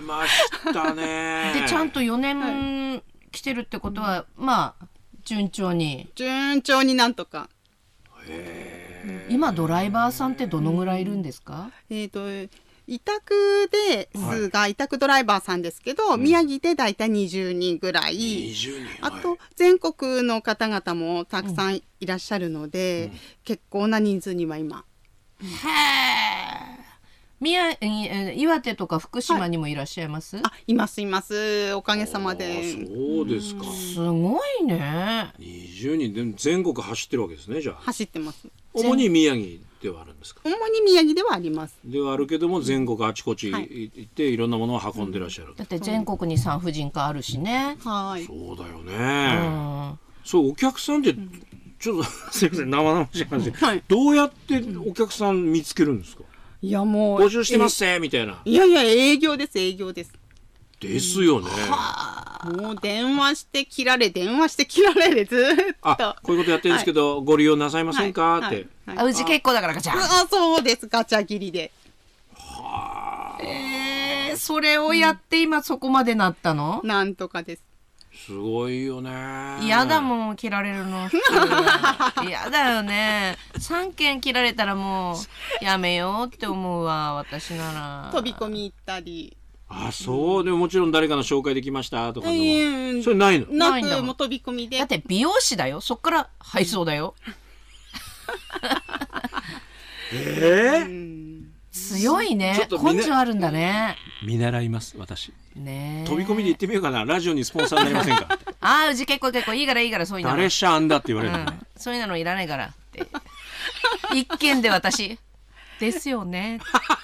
ましたね。 でちゃんと4年来てるってことは、まあ順調になんとか。 今ドライバーさんってどのぐらいいるんですか？ 委託ですが、委託ドライバーさんですけど、宮城でだいたい20人ぐらい。 20人。 あと全国の方々もたくさんいらっしゃるので、結構な人数には今。 へえ。岩手とか福島にもいらっしゃいます？ いますおかげさまで。 そうですか。 すごいね。 20人で全国走ってるわけですね。じゃあ走ってます。 主に宮城ではあるんですか？ 主に宮城ではあります。 ではあるけども、全国あちこち行っていろんなものを運んでらっしゃる。 だって全国に産婦人科あるしね。 はい。 そうだよね。そうお客さんってちょっとすいません生々しい話、どうやってお客さん見つけるんですか？ いやもう募集してますぜみたいな。 いや営業です。 ですよね。 もう電話して切られでずーっと。 こういうことやってるんですけど、ご利用なさいませんかって。 うち結構だからガチャ。 そうです。ガチャ切りで。 それをやって今そこまでなったの？ なんとかです。 すごいよね。 嫌だもん切られるの。嫌だよね。3件切られたらもうやめようって思うわ私なら。 飛び込み行ったり。 そうでももちろん誰かの紹介できましたとかの、それないの？ なくも飛び込みで。 だって美容師だよ。そっから配送だよ。強いね。根性あるんだね。 見習います私。 ね。 飛び込みで行ってみようかな。ラジオにスポンサーになりませんか？ うち結構いいからそういうの。 誰しゃあんだって言われる、 そういうのいらないからって。一件で私ですよね。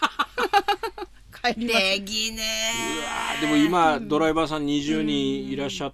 できねえ。でも今ドライバーさん20人いらっしゃって、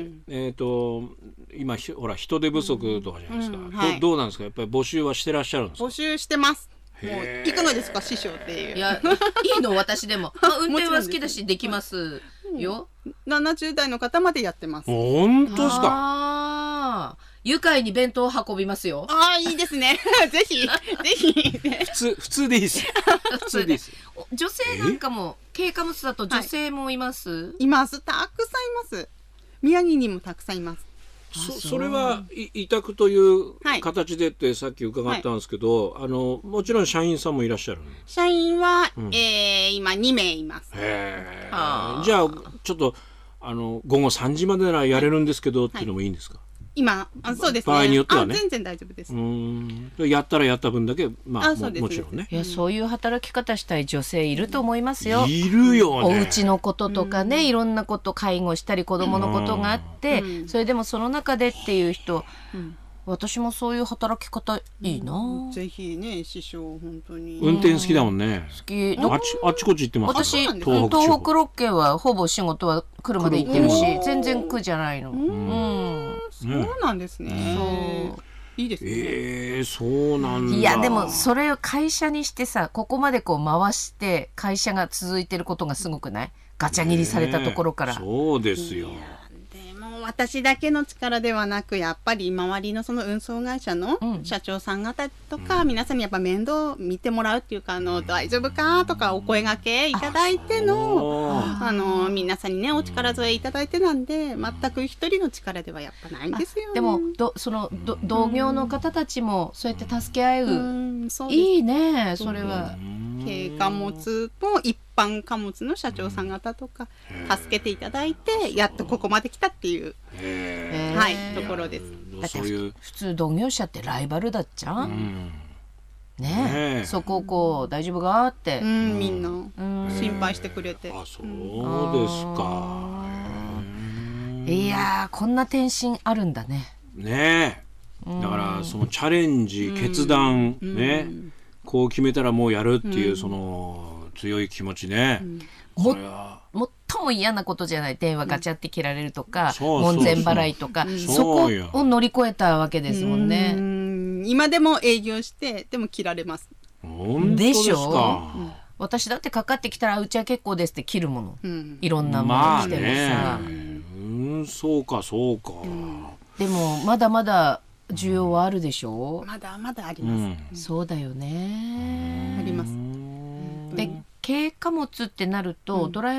今ほら人手不足とかじゃないですか。どうなんですか？やっぱり募集はしてらっしゃるんですか？ 募集してます。もういかがですか師匠っていう。 いやいいの私でも、運転は好きだしできますよ。 70代の方までやってます。 本当ですか？ 愉快に弁当を運びますよ。 いいですね。ぜひ。 普通でいいです。普通でいいです。 女性なんかも軽貨物だと女性もいます？ います。たくさんいます。宮城にもたくさんいます。 それは委託という形でってさっき伺ったんですけど、もちろん社員さんもいらっしゃる。 社員は、今2名います。 じゃあちょっと午後3時までならやれるんですけどっていうのもいいんですか？ 今そうですね。 場合によってはね。 全然大丈夫です。 やったらやった分だけもちろんね。 いやそういう働き方したい女性いると思いますよ。 いるよね。 お家のこととかね、いろんなこと介護したり子供のことがあって、それでもその中でっていう人、私もそういう働き方いいな。 ぜひね師匠本当に。 運転好きだもんね。 好き。 あっちこっち行ってます。 私東北6県はほぼ仕事は車で行ってるし、全然苦じゃないの。 そうなんですね。いいですね。 そうなんだ。 いやでもそれを会社にしてさ、ここまでこう回して会社が続いてることがすごくない？ガチャ切りされたところから。 そうですよ。 でも私だけの力ではなく、やっぱり周りのその運送会社の社長さん方とか、皆さんにやっぱ面倒見てもらうっていうか、大丈夫かとかお声掛けいただいての皆さんにねお力添えいただいてなんで、全く一人の力ではやっぱないんですよね。 でもその同業の方たちもそうやって助け合う、いいねそれは。 軽貨物と一般貨物の社長さん方とか助けていただいて、やっとここまで来たっていうところです。 だって普通同業者ってライバルだっちゃね。そこをこう大丈夫かってみんな心配してくれて。 そうですか。 いやこんな転身あるんだね。 ねえ。だからそのチャレンジ決断ね、こう決めたらもうやるっていうその強い気持ちね。これは最も嫌なことじゃない。電話ガチャって切られるとか、門前払いとか、そこを乗り越えたわけですもんね。 今でも営業してでも切られます。 でしょ。私だってかかってきたらうちは結構ですって切るもの、いろんなもの来てもさ。 そうかそうか。 でもまだまだ需要はあるでしょ。 まだまだあります。 そうだよね。 あります。 で軽貨物ってなると、ドライ